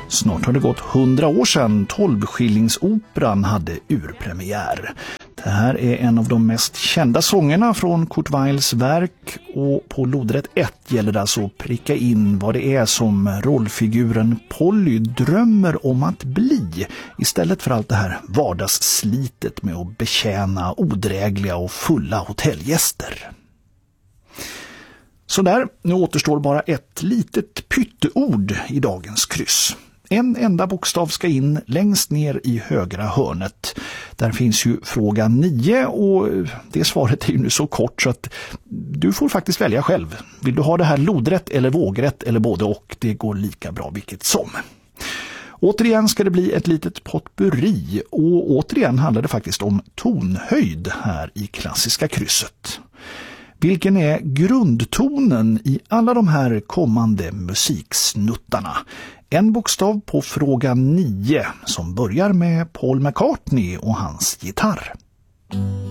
Snart har det gått 100 år sedan 12-skillingsoperan hade urpremiär. Det här är en av de mest kända sångerna från Kurt Weils verk, och på lodrätt 1 gäller det alltså att pricka in vad det är som rollfiguren Polly drömmer om att bli, istället för allt det här vardagsslitet med att betjäna odrägliga och fulla hotellgäster. Så där, nu återstår bara ett litet pytteord i dagens kryss. En enda bokstav ska in längst ner i högra hörnet. Där finns ju fråga 9, och det svaret är ju nu så kort så att du får faktiskt välja själv. Vill du ha det här lodrätt eller vågrätt eller både och? Det går lika bra vilket som. Återigen ska det bli ett litet potpurri, och återigen handlar det faktiskt om tonhöjd här i klassiska krysset. Vilken är grundtonen i alla de här kommande musiksnuttarna? En bokstav på fråga 9 som börjar med Paul McCartney och hans gitarr.